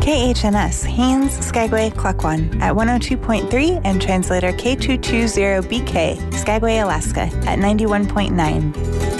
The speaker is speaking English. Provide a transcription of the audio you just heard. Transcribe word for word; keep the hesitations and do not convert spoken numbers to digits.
K H N S, Haines, Skagway, Klukwan at one oh two point three and translator K two two zero B K, Skagway, Alaska at ninety-one point nine.